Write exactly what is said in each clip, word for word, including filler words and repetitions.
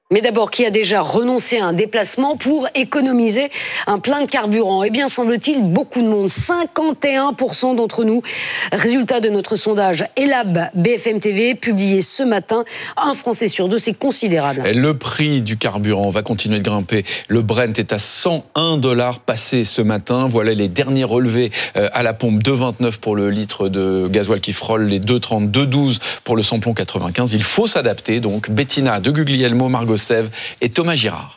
Mais d'abord, qui a déjà renoncé à un déplacement pour économiser un plein de carburant? Eh bien, semble-t-il, beaucoup de monde, cinquante et un pour cent d'entre nous. Résultat de notre sondage Elab B F M T V, publié ce matin. Un Français sur deux, c'est considérable. Le prix du carburant va continuer de grimper. Le Brent est à cent un dollars passé ce matin. Voilà les derniers relevés à la pompe. deux virgule vingt-neuf pour le litre de gasoil qui frôle les deux virgule trente, deux virgule douze pour le samplon quatre-vingt-quinze. Il faut s'adapter. Donc, Bettina de Guglielmo, Margot Sèvres et Thomas Girard.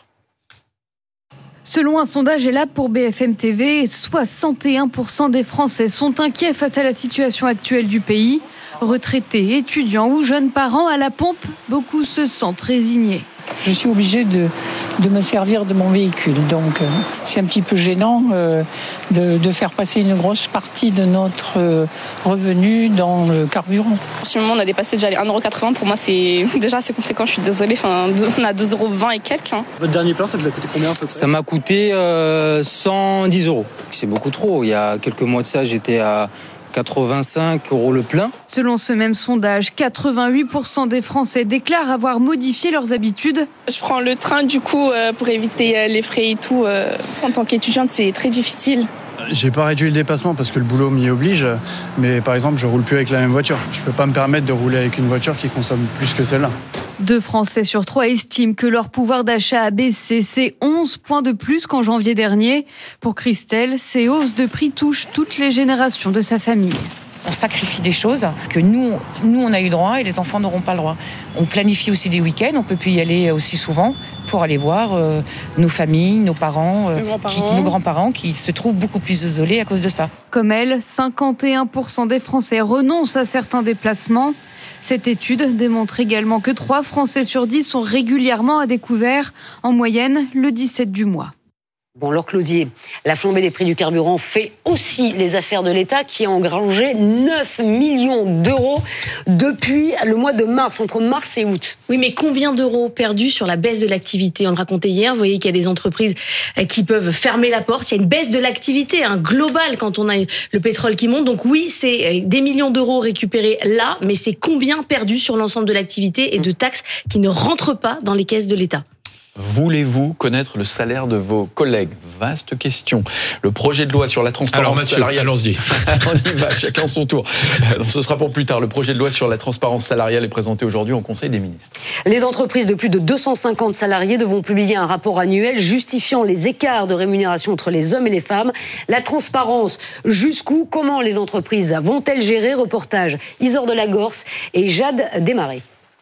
Selon un sondage Elab pour B F M T V, soixante et un pour cent des Français sont inquiets face à la situation actuelle du pays. Retraités, étudiants ou jeunes parents à la pompe, beaucoup se sentent résignés. Je suis obligée de, de me servir de mon véhicule, donc euh, c'est un petit peu gênant euh, de, de faire passer une grosse partie de notre euh, revenu dans le carburant. À partir du moment où on a dépassé déjà les un euro quatre-vingts, pour moi c'est déjà assez conséquent, je suis désolée, enfin, on a deux euros vingt et quelques. Hein. Votre dernier plein, ça vous a coûté combien à peu près ? Ça m'a coûté euh, cent dix euros, c'est beaucoup trop. Il y a quelques mois de ça, j'étais à quatre-vingt-cinq euros le plein. Selon ce même sondage, quatre-vingt-huit pour cent des Français déclarent avoir modifié leurs habitudes. Je prends le train du coup euh, pour éviter euh, les frais et tout. Euh, en tant qu'étudiante, c'est très difficile. J'ai pas réduit le dépassement parce que le boulot m'y oblige, mais par exemple, je roule plus avec la même voiture. Je peux pas me permettre de rouler avec une voiture qui consomme plus que celle-là. Deux Français sur trois estiment que leur pouvoir d'achat a baissé. C'est onze points de plus qu'en janvier dernier. Pour Christelle, ces hausses de prix touchent toutes les générations de sa famille. On sacrifie des choses que nous, nous on a eu droit et les enfants n'auront pas le droit. On planifie aussi des week-ends, on peut plus y aller aussi souvent pour aller voir euh, nos familles, nos parents, euh, grands-parents. Qui, nos grands-parents qui se trouvent beaucoup plus isolés à cause de ça. Comme elle, cinquante et un pour cent des Français renoncent à certains déplacements. Cette étude démontre également que trois Français sur dix sont régulièrement à découvert, en moyenne le dix-sept du mois. Bon, Laure Closier, la flambée des prix du carburant fait aussi les affaires de l'État qui a engrangé neuf millions d'euros depuis le mois de mars, entre mars et août. Oui, mais combien d'euros perdus sur la baisse de l'activité ? On le racontait hier, vous voyez qu'il y a des entreprises qui peuvent fermer la porte. Il y a une baisse de l'activité hein, globale quand on a le pétrole qui monte. Donc oui, c'est des millions d'euros récupérés là, mais c'est combien perdus sur l'ensemble de l'activité et de taxes qui ne rentrent pas dans les caisses de l'État ? Voulez-vous connaître le salaire de vos collègues ? Vaste question. Le projet de loi sur la transparence Alors Mathieu, salariale... allons-y. On y va, chacun son tour. Donc, ce sera pour plus tard. Le projet de loi sur la transparence salariale est présenté aujourd'hui au Conseil des ministres. Les entreprises de plus de deux cent cinquante salariés devront publier un rapport annuel justifiant les écarts de rémunération entre les hommes et les femmes. La transparence, jusqu'où ? Comment les entreprises vont-elles gérer ? Reportage Isor de la Gorse et Jade Desmarais.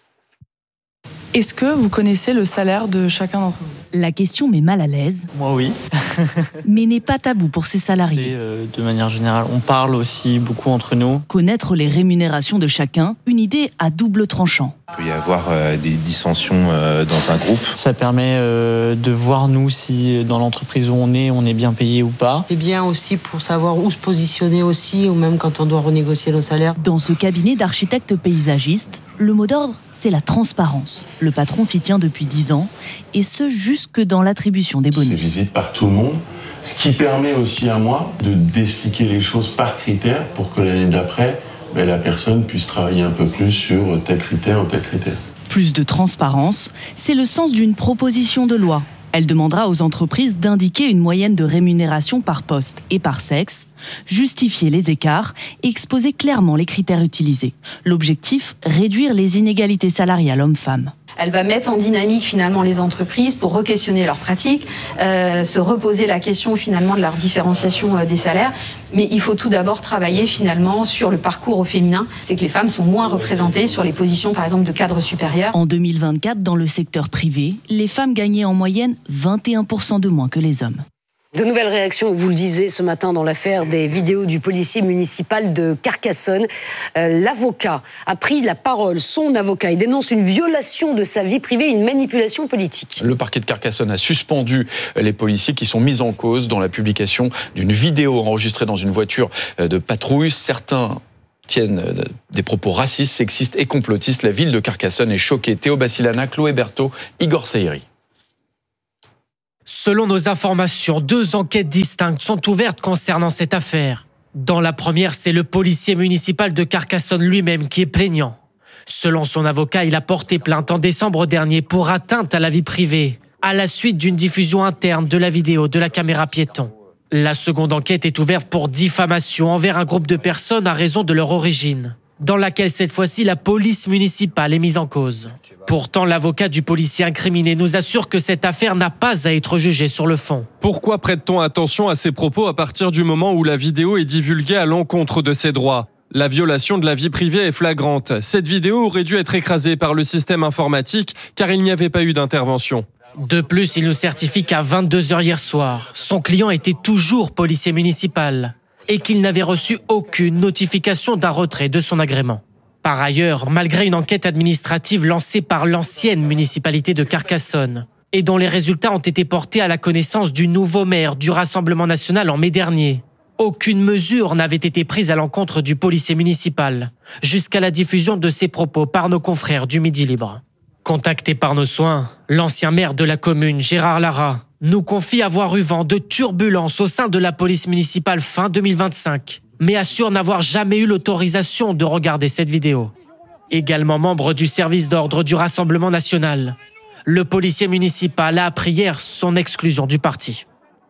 Est-ce que vous connaissez le salaire de chacun d'entre vous ? La question met mal à l'aise. Moi, oui. Mais n'est pas tabou pour ses salariés. C'est, euh, de manière générale, on parle aussi beaucoup entre nous. Connaître les rémunérations de chacun, une idée à double tranchant. Il peut y avoir euh, des dissensions euh, dans un groupe. Ça permet euh, de voir, nous, si dans l'entreprise où on est, on est bien payé ou pas. C'est bien aussi pour savoir où se positionner aussi, ou même quand on doit renégocier nos salaires. Dans ce cabinet d'architectes paysagistes, le mot d'ordre, c'est la transparence. Le patron s'y tient depuis dix ans, et ce, jusque dans l'attribution des bonus. C'est visé par tout le monde, ce qui permet aussi à moi de d'expliquer les choses par critère pour que l'année d'après, ben, la personne puisse travailler un peu plus sur tel critère ou tel critère. Plus de transparence, c'est le sens d'une proposition de loi. Elle demandera aux entreprises d'indiquer une moyenne de rémunération par poste et par sexe, justifier les écarts et exposer clairement les critères utilisés. L'objectif, réduire les inégalités salariales hommes-femmes. Elle va mettre en dynamique finalement les entreprises pour re-questionner leurs pratiques, euh, se reposer la question finalement de leur différenciation euh, des salaires. Mais il faut tout d'abord travailler finalement sur le parcours au féminin. C'est que les femmes sont moins représentées sur les positions par exemple de cadres supérieurs. En deux mille vingt-quatre, dans le secteur privé, les femmes gagnaient en moyenne vingt et un pour cent de moins que les hommes. De nouvelles réactions, vous le disiez ce matin dans l'affaire des vidéos du policier municipal de Carcassonne. Euh, l'avocat a pris la parole, son avocat. Il dénonce une violation de sa vie privée et une manipulation politique. Le parquet de Carcassonne a suspendu les policiers qui sont mis en cause dans la publication d'une vidéo enregistrée dans une voiture de patrouille. Certains tiennent des propos racistes, sexistes et complotistes. La ville de Carcassonne est choquée. Théo Bassilana, Chloé Berthaud, Igor Saïri. Selon nos informations, deux enquêtes distinctes sont ouvertes concernant cette affaire. Dans la première, c'est le policier municipal de Carcassonne lui-même qui est plaignant. Selon son avocat, il a porté plainte en décembre dernier pour atteinte à la vie privée, à la suite d'une diffusion interne de la vidéo de la caméra piéton. La seconde enquête est ouverte pour diffamation envers un groupe de personnes à raison de leur origine, dans laquelle cette fois-ci la police municipale est mise en cause. Pourtant, l'avocat du policier incriminé nous assure que cette affaire n'a pas à être jugée sur le fond. Pourquoi prête-t-on attention à ces propos à partir du moment où la vidéo est divulguée à l'encontre de ses droits ? La violation de la vie privée est flagrante. Cette vidéo aurait dû être écrasée par le système informatique car il n'y avait pas eu d'intervention. De plus, il nous certifie qu'à vingt-deux heures hier soir, son client était toujours policier municipal et qu'il n'avait reçu aucune notification d'un retrait de son agrément. Par ailleurs, malgré une enquête administrative lancée par l'ancienne municipalité de Carcassonne et dont les résultats ont été portés à la connaissance du nouveau maire du Rassemblement national en mai dernier, aucune mesure n'avait été prise à l'encontre du policier municipal, jusqu'à la diffusion de ses propos par nos confrères du Midi Libre. Contacté par nos soins, l'ancien maire de la commune, Gérard Lara, nous confie avoir eu vent de turbulences au sein de la police municipale fin deux mille vingt-cinq, mais assure n'avoir jamais eu l'autorisation de regarder cette vidéo. Également membre du service d'ordre du Rassemblement national, le policier municipal a appris hier son exclusion du parti.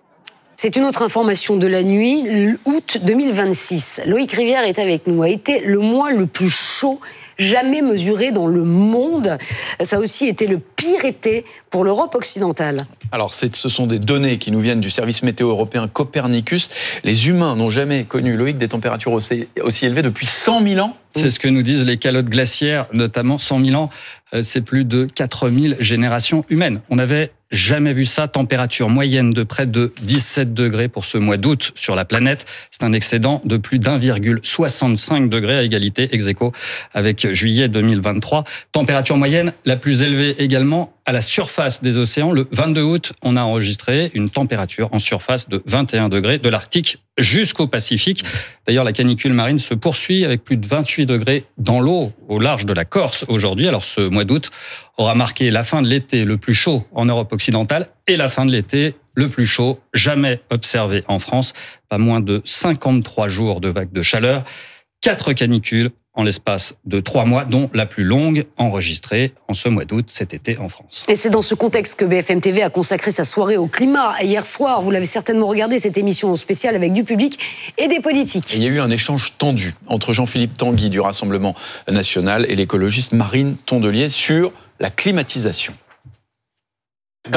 C'est une autre information de la nuit, août deux mille vingt-six. Loïc Rivière est avec nous, a été le mois le plus chaud jamais mesuré dans le monde. Ça a aussi été le pire été pour l'Europe occidentale. Alors, c'est, ce sont des données qui nous viennent du service météo européen Copernicus. Les humains n'ont jamais connu, Loïc, des températures aussi, aussi élevées depuis cent mille ans. C'est ce que nous disent les calottes glaciaires, notamment cent mille ans. C'est plus de quatre mille générations humaines. On n'avait jamais vu ça, température moyenne de près de dix-sept degrés pour ce mois d'août sur la planète. C'est un excédent de plus d'un virgule soixante-cinq degrés à égalité, ex aequo avec juillet deux mille vingt-trois. Température moyenne la plus élevée également à la surface des océans. Le vingt-deux août, on a enregistré une température en surface de vingt et un degrés de l'Arctique jusqu'au Pacifique. D'ailleurs, la canicule marine se poursuit avec plus de vingt-huit degrés dans l'eau au large de la Corse aujourd'hui. Alors ce mois d'août aura marqué la fin de l'été le plus chaud en Europe occidentale et la fin de l'été le plus chaud jamais observé en France. Pas moins de cinquante-trois jours de vagues de chaleur, quatre canicules en l'espace de trois mois, dont la plus longue enregistrée en ce mois d'août cet été en France. Et c'est dans ce contexte que B F M T V a consacré sa soirée au climat. Hier soir, vous l'avez certainement regardé, cette émission spéciale avec du public et des politiques. Et il y a eu un échange tendu entre Jean-Philippe Tanguy du Rassemblement national et l'écologiste Marine Tondelier sur la climatisation. Comment ?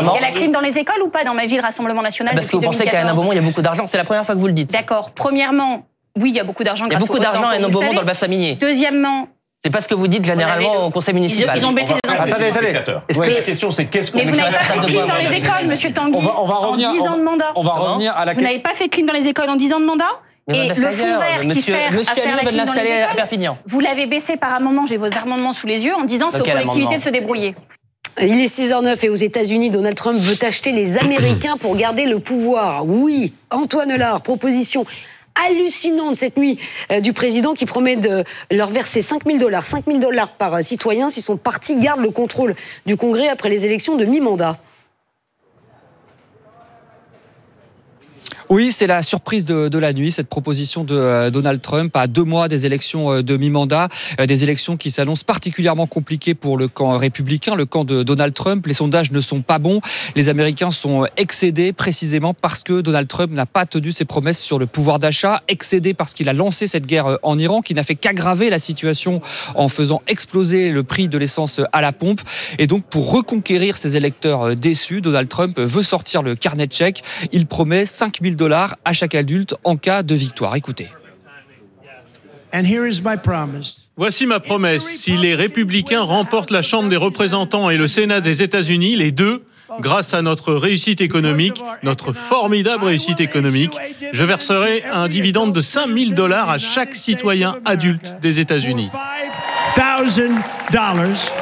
Il y a la clim dans les écoles ou pas dans ma ville Rassemblement national? Parce que vous pensez qu'à un moment, il y a beaucoup d'argent. C'est la première fois que vous le dites. D'accord. Premièrement, oui, il y a beaucoup d'argent. Il y a beaucoup d'argent et un abonnement dans le bassin minier. Deuxièmement, c'est pas ce que vous dites généralement au conseil municipal. Ils ont baissé les impôts. Attendez, attendez. Est-ce que la question c'est qu'est-ce qu'on fait? Mais vous n'avez pas fait de clim dans les écoles, monsieur Tanguy. On va, on va revenir. En dix ans de mandat. On va revenir à la. Vous n'avez pas fait de clim dans les écoles en dix ans de mandat. Et le fond vert qui sert à faire la clim dans les écoles, à Perpignan. Vous l'avez baissé par amendement. J'ai vos amendements sous les yeux en disant c'est aux collectivités de se débrouiller. Il est six heures zéro neuf et aux États-Unis, Donald Trump veut acheter les Américains pour garder le pouvoir. Oui, Antoine Lard, proposition hallucinante cette nuit euh, du président qui promet de leur verser cinq mille dollars, cinq mille dollars par euh, citoyen si son parti garde le contrôle du Congrès après les élections de mi-mandat. Oui, c'est la surprise de, de la nuit, cette proposition de euh, Donald Trump à deux mois des élections euh, de mi-mandat, euh, des élections qui s'annoncent particulièrement compliquées pour le camp républicain, le camp de Donald Trump. Les sondages ne sont pas bons. Les Américains sont excédés précisément parce que Donald Trump n'a pas tenu ses promesses sur le pouvoir d'achat, excédés parce qu'il a lancé cette guerre en Iran qui n'a fait qu'aggraver la situation en faisant exploser le prix de l'essence à la pompe. Et donc, pour reconquérir ses électeurs déçus, Donald Trump veut sortir le carnet de chèques. Il promet cinq mille dollars à chaque adulte en cas de victoire. Écoutez. Voici ma promesse. Si les républicains remportent la Chambre des représentants et le Sénat des États-Unis, les deux, grâce à notre réussite économique, notre formidable réussite économique, je verserai un dividende de cinq mille dollars à chaque citoyen adulte des États-Unis.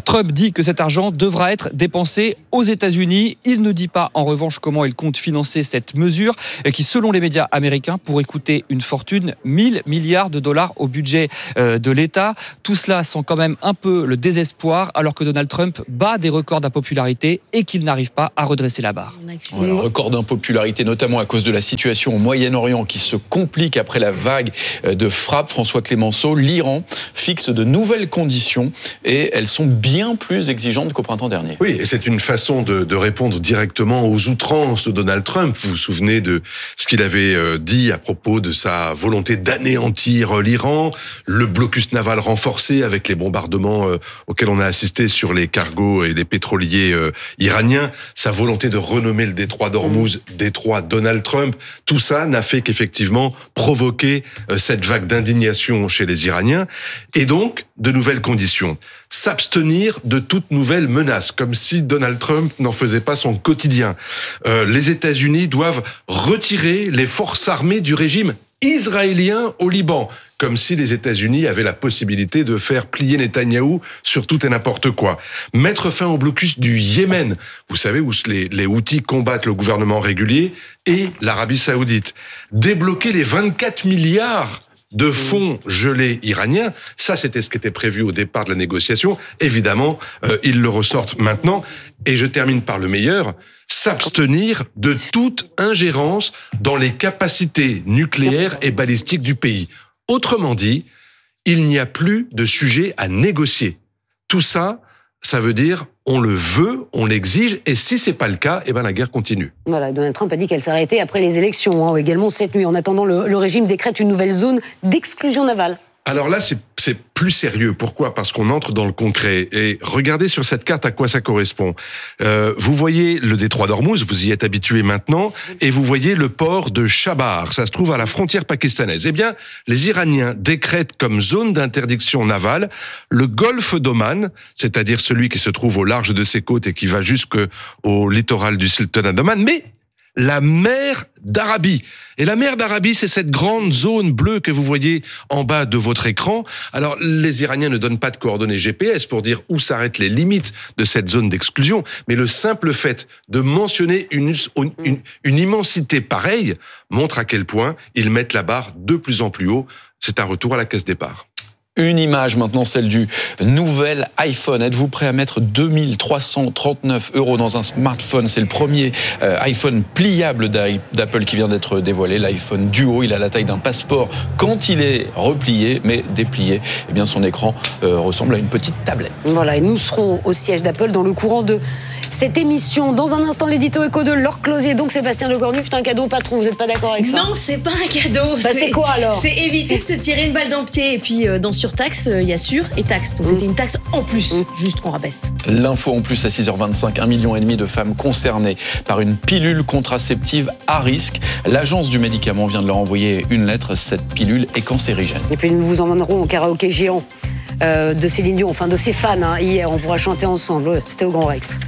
Trump dit que cet argent devra être dépensé aux États-Unis. Il ne dit pas en revanche comment il compte financer cette mesure qui, selon les médias américains, pourrait coûter une fortune, mille milliards de dollars au budget de l'État. Tout cela sent quand même un peu le désespoir alors que Donald Trump bat des records d'impopularité et qu'il n'arrive pas à redresser la barre. Voilà, record d'impopularité, notamment à cause de la situation au Moyen-Orient qui se complique après la vague de frappe. François Clémenceau, l'Iran fixe de nouvelles conditions et elles sont bien plus exigeantes qu'au printemps dernier. Oui, et c'est une façon de, de répondre directement aux outrances de Donald Trump. Vous vous souvenez de ce qu'il avait dit à propos de sa volonté d'anéantir l'Iran, le blocus naval renforcé avec les bombardements auxquels on a assisté sur les cargos et les pétroliers iraniens, sa volonté de renommer le détroit d'Ormuz détroit Donald Trump. Tout ça n'a fait qu'effectivement provoquer cette vague d'indignation chez les Iraniens et donc de nouvelles conditions. S'abstenir de toute nouvelle menace, comme si Donald Trump n'en faisait pas son quotidien. Euh, les États-Unis doivent retirer les forces armées du régime israélien au Liban, comme si les États-Unis avaient la possibilité de faire plier Netanyahou sur tout et n'importe quoi. Mettre fin au blocus du Yémen, vous savez, où les, les Houthis combattent le gouvernement régulier, et l'Arabie Saoudite. Débloquer les vingt-quatre milliards de fonds gelés iraniens, ça c'était ce qui était prévu au départ de la négociation. Évidemment, euh, ils le ressortent maintenant. Et je termine par le meilleur, s'abstenir de toute ingérence dans les capacités nucléaires et balistiques du pays. Autrement dit, il n'y a plus de sujet à négocier. Tout ça, ça veut dire on le veut, on l'exige, et si c'est pas le cas, eh ben la guerre continue. Voilà, Donald Trump a dit qu'elle s'arrêtait après les élections, hein, également cette nuit. En attendant, le, le régime décrète une nouvelle zone d'exclusion navale. Alors là, c'est, c'est plus sérieux. Pourquoi ? Parce qu'on entre dans le concret. Et regardez sur cette carte à quoi ça correspond. Euh, vous voyez le détroit d'Ormuz, vous y êtes habitué maintenant, et vous voyez le port de Chabar. Ça se trouve à la frontière pakistanaise. Eh bien, les Iraniens décrètent comme zone d'interdiction navale le golfe d'Oman, c'est-à-dire celui qui se trouve au large de ses côtes et qui va jusqu'au littoral du Sultanat d'Oman, mais la mer d'Arabie. Et la mer d'Arabie, c'est cette grande zone bleue que vous voyez en bas de votre écran. Alors, les Iraniens ne donnent pas de coordonnées G P S pour dire où s'arrêtent les limites de cette zone d'exclusion, mais le simple fait de mentionner une, une, une immensité pareille montre à quel point ils mettent la barre de plus en plus haut. C'est un retour à la case départ. Une image maintenant, celle du nouvel iPhone. Êtes-vous prêt à mettre deux mille trois cent trente-neuf euros dans un smartphone ? C'est le premier euh, iPhone pliable d'Apple qui vient d'être dévoilé, l'iPhone Duo. Il a la taille d'un passeport quand il est replié, mais déplié, eh bien son écran euh, ressemble à une petite tablette. Voilà, et nous serons au siège d'Apple dans le courant de cette émission. Dans un instant, l'édito éco de Laure Closier. Donc Sébastien Lecornu, c'est un cadeau au patron. Vous n'êtes pas d'accord avec ça ? Non, c'est pas un cadeau. Bah, c'est, c'est quoi alors ? C'est éviter de se tirer une balle dans le pied. Et puis euh, dans surtaxe, il euh, y a sur et taxe. Donc mmh. c'était une taxe en plus, mmh. juste qu'on rabaisse. L'info en plus à six heures vingt-cinq. Un million et demi de femmes concernées par une pilule contraceptive à risque. L'agence du médicament vient de leur envoyer une lettre. Cette pilule est cancérigène. Et puis nous vous emmènerons au karaoké géant euh, de Céline Dion, enfin de ses fans. Hein. Hier, on pourra chanter ensemble. C'était au Grand Rex.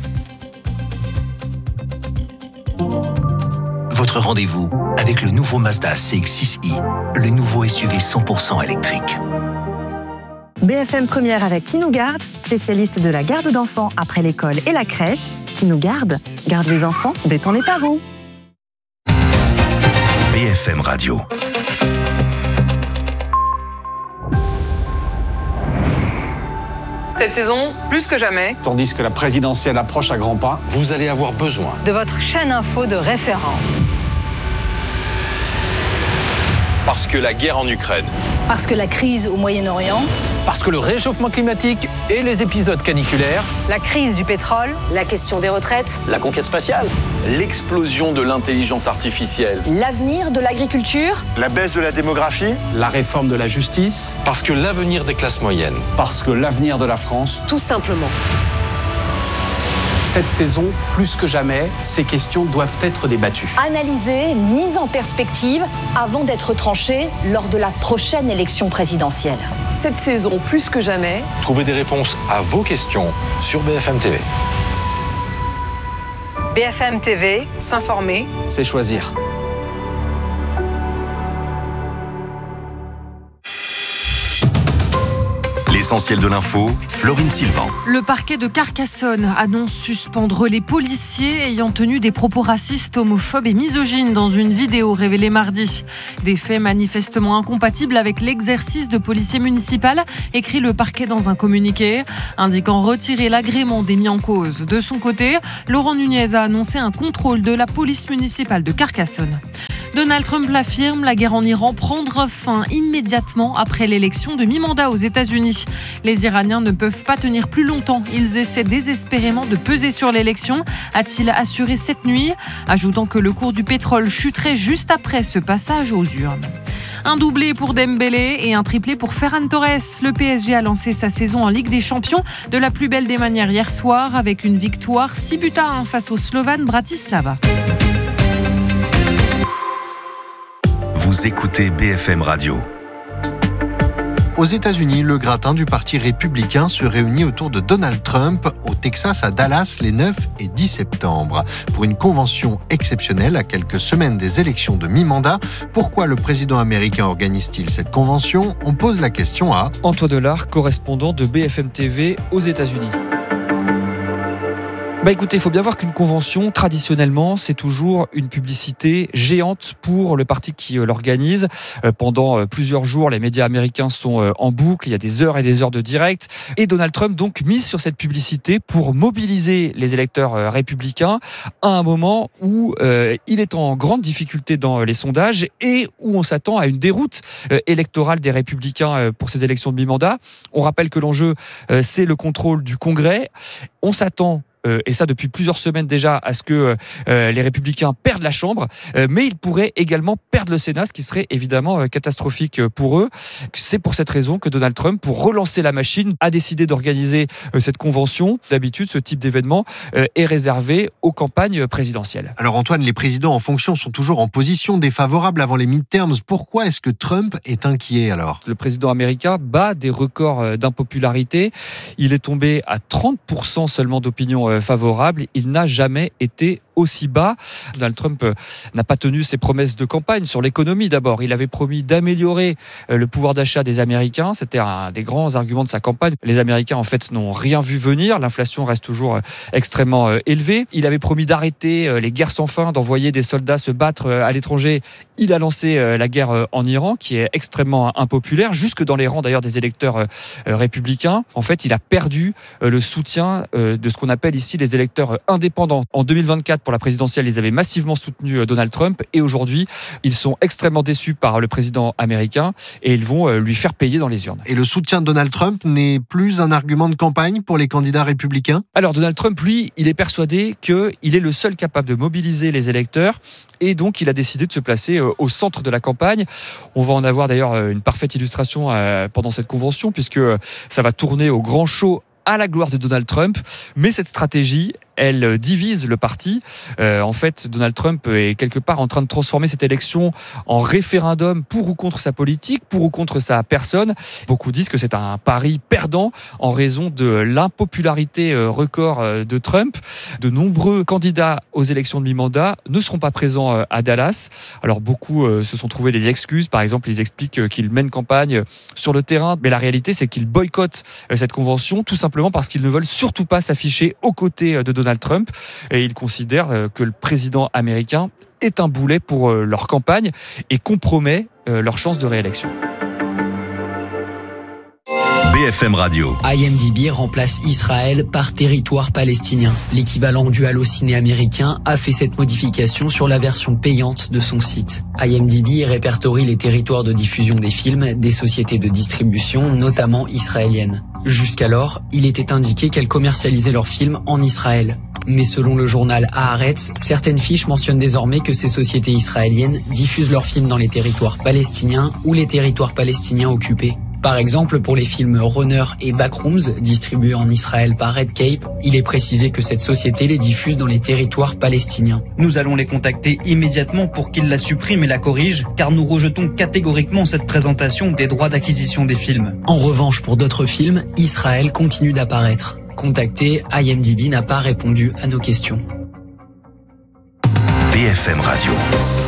Votre rendez-vous avec le nouveau Mazda C X six i, le nouveau S U V cent pour cent électrique. B F M Première avec Qui nous garde, spécialiste de la garde d'enfants après l'école et la crèche. Qui nous garde, garde les enfants, détend les parents. B F M Radio. Cette saison, plus que jamais, tandis que la présidentielle approche à grands pas, vous allez avoir besoin de votre chaîne info de référence. Parce que la guerre en Ukraine. Parce que la crise au Moyen-Orient. Parce que le réchauffement climatique et les épisodes caniculaires. La crise du pétrole. La question des retraites. La conquête spatiale. L'explosion de l'intelligence artificielle. L'avenir de l'agriculture. La baisse de la démographie. La réforme de la justice. Parce que l'avenir des classes moyennes. Parce que l'avenir de la France. Tout simplement. Cette saison, plus que jamais, ces questions doivent être débattues. Analysées, mises en perspective, avant d'être tranchées lors de la prochaine élection présidentielle. Cette saison, plus que jamais, trouvez des réponses à vos questions sur B F M T V. B F M T V, s'informer, c'est choisir. L'essentiel de l'info, Florine Sylvain. Le parquet de Carcassonne annonce suspendre les policiers ayant tenu des propos racistes, homophobes et misogynes dans une vidéo révélée mardi. Des faits manifestement incompatibles avec l'exercice de policier municipal, écrit le parquet dans un communiqué, indiquant retirer l'agrément des mis en cause. De son côté, Laurent Nunez a annoncé un contrôle de la police municipale de Carcassonne. Donald Trump l'affirme, la guerre en Iran prendra fin immédiatement après l'élection de mi-mandat aux États-Unis. Les Iraniens ne peuvent pas tenir plus longtemps. Ils essaient désespérément de peser sur l'élection, a-t-il assuré cette nuit, ajoutant que le cours du pétrole chuterait juste après ce passage aux urnes. Un doublé pour Dembélé et un triplé pour Ferran Torres. Le P S G a lancé sa saison en Ligue des Champions de la plus belle des manières hier soir avec une victoire six buts à un face au Slovan Bratislava. Vous écoutez B F M Radio. Aux États-Unis, le gratin du Parti républicain se réunit autour de Donald Trump au Texas à Dallas les neuf et dix septembre. Pour une convention exceptionnelle à quelques semaines des élections de mi-mandat, pourquoi le président américain organise-t-il cette convention ? On pose la question à Antoine Delard, correspondant de B F M T V aux États-Unis. Bah écoutez, il faut bien voir qu'une convention, traditionnellement, c'est toujours une publicité géante pour le parti qui l'organise. Pendant plusieurs jours, les médias américains sont en boucle, il y a des heures et des heures de direct. Et Donald Trump, donc, mise sur cette publicité pour mobiliser les électeurs républicains à un moment où euh, il est en grande difficulté dans les sondages et où on s'attend à une déroute électorale des républicains pour ces élections de mi-mandat. On rappelle que l'enjeu, c'est le contrôle du Congrès. On s'attend Euh, et ça depuis plusieurs semaines déjà, à ce que euh, les Républicains perdent la Chambre, euh, mais ils pourraient également perdre le Sénat, ce qui serait évidemment euh, catastrophique pour eux. C'est pour cette raison que Donald Trump, pour relancer la machine, a décidé d'organiser euh, cette convention. D'habitude, ce type d'événement euh, est réservé aux campagnes présidentielles. Alors Antoine, les présidents en fonction sont toujours en position défavorable avant les midterms. Pourquoi est-ce que Trump est inquiet alors ? Le président américain bat des records d'impopularité. Il est tombé à trente pour cent seulement d'opinion favorable. Il n'a jamais été aussi bas. Donald Trump n'a pas tenu ses promesses de campagne sur l'économie d'abord. Il avait promis d'améliorer le pouvoir d'achat des Américains. C'était un des grands arguments de sa campagne. Les Américains, en fait, n'ont rien vu venir. L'inflation reste toujours extrêmement élevée. Il avait promis d'arrêter les guerres sans fin, d'envoyer des soldats se battre à l'étranger. Il a lancé la guerre en Iran, qui est extrêmement impopulaire, jusque dans les rangs d'ailleurs des électeurs républicains. En fait, il a perdu le soutien de ce qu'on appelle ici les électeurs indépendants. En deux mille vingt-quatre, pour la présidentielle, ils avaient massivement soutenu Donald Trump et aujourd'hui, ils sont extrêmement déçus par le président américain et ils vont lui faire payer dans les urnes. Et le soutien de Donald Trump n'est plus un argument de campagne pour les candidats républicains ? Alors Donald Trump, lui, il est persuadé qu'il est le seul capable de mobiliser les électeurs et donc il a décidé de se placer au centre de la campagne. On va en avoir d'ailleurs une parfaite illustration pendant cette convention puisque ça va tourner au grand show à la gloire de Donald Trump, mais cette stratégie, elle divise le parti. Euh, en fait, Donald Trump est quelque part en train de transformer cette élection en référendum pour ou contre sa politique, pour ou contre sa personne. Beaucoup disent que c'est un pari perdant en raison de l'impopularité record de Trump. De nombreux candidats aux élections de mi-mandat ne seront pas présents à Dallas. Alors beaucoup se sont trouvés des excuses. Par exemple, ils expliquent qu'ils mènent campagne sur le terrain, mais la réalité, c'est qu'ils boycottent cette convention tout simplement parce qu'ils ne veulent surtout pas s'afficher aux côtés de Donald Trump et ils considèrent que le président américain est un boulet pour leur campagne et compromet leur chance de réélection. B F M Radio. I M D B remplace Israël par territoire palestinien. L'équivalent du Allociné américain a fait cette modification sur la version payante de son site. I M D B répertorie les territoires de diffusion des films des sociétés de distribution, notamment israéliennes. Jusqu'alors, il était indiqué qu'elles commercialisaient leurs films en Israël. Mais selon le journal Haaretz, certaines fiches mentionnent désormais que ces sociétés israéliennes diffusent leurs films dans les territoires palestiniens ou les territoires palestiniens occupés. Par exemple, pour les films Runner et Backrooms, distribués en Israël par Red Cape, il est précisé que cette société les diffuse dans les territoires palestiniens. Nous allons les contacter immédiatement pour qu'ils la suppriment et la corrigent, car nous rejetons catégoriquement cette présentation des droits d'acquisition des films. En revanche, pour d'autres films, Israël continue d'apparaître. Contacté, I M D B n'a pas répondu à nos questions. B F M Radio.